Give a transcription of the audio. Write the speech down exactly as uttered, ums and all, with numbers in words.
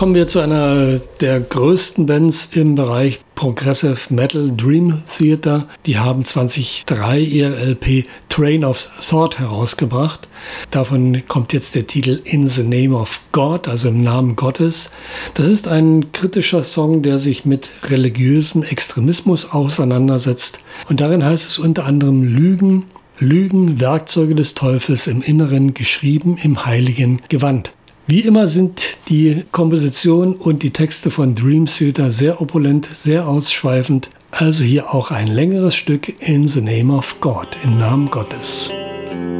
kommen wir zu einer der größten Bands im Bereich Progressive Metal, Dream Theater. Die haben zweitausenddrei ihre L P Train of Thought herausgebracht. Davon kommt jetzt der Titel In the Name of God, also im Namen Gottes. Das ist ein kritischer Song, der sich mit religiösem Extremismus auseinandersetzt. Und darin heißt es unter anderem Lügen, Lügen, Werkzeuge des Teufels im Inneren, geschrieben im heiligen Gewand. Wie immer sind die Komposition und die Texte von Dream Theater sehr opulent, sehr ausschweifend. Also hier auch ein längeres Stück In the Name of God, im Namen Gottes.